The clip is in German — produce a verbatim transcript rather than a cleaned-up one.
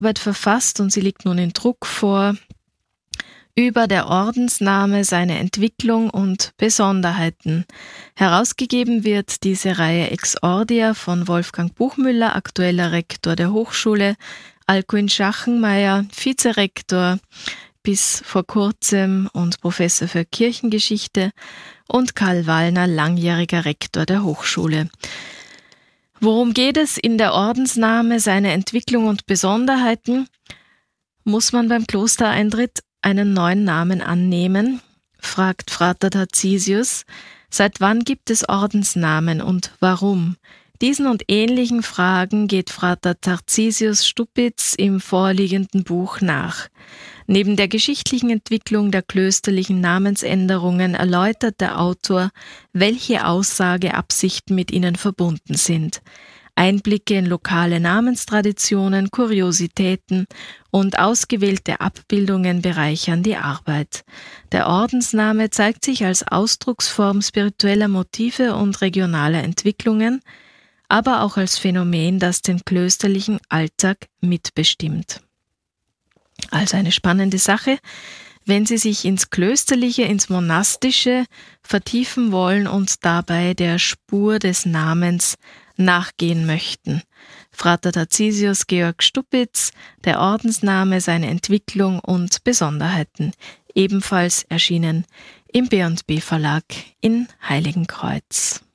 Arbeit verfasst und sie liegt nun in Druck vor, über der Ordensname, seine Entwicklung und Besonderheiten. Herausgegeben wird diese Reihe Exordia von Wolfgang Buchmüller, aktueller Rektor der Hochschule, Alkuin Schachenmeier, Vizerektor bis vor kurzem und Professor für Kirchengeschichte, und Karl Wallner, langjähriger Rektor der Hochschule. Worum geht es in der Ordensname, seine Entwicklung und Besonderheiten? Muss man beim Klostereintritt einen neuen Namen annehmen? Fragt Frater Tarzisius. Seit wann gibt es Ordensnamen und warum? Diesen und ähnlichen Fragen geht Frater Tarzisius Stupitz im vorliegenden Buch nach. Neben der geschichtlichen Entwicklung der klösterlichen Namensänderungen erläutert der Autor, welche Aussageabsichten mit ihnen verbunden sind. Einblicke in lokale Namenstraditionen, Kuriositäten und ausgewählte Abbildungen bereichern die Arbeit. Der Ordensname zeigt sich als Ausdrucksform spiritueller Motive und regionaler Entwicklungen, aber auch als Phänomen, das den klösterlichen Alltag mitbestimmt. Also eine spannende Sache, wenn Sie sich ins Klösterliche, ins Monastische vertiefen wollen und dabei der Spur des Namens nachgehen möchten. Frater Tarzisius Georg Stupitz, der Ordensname, seine Entwicklung und Besonderheiten, ebenfalls erschienen im B und B Verlag in Heiligenkreuz.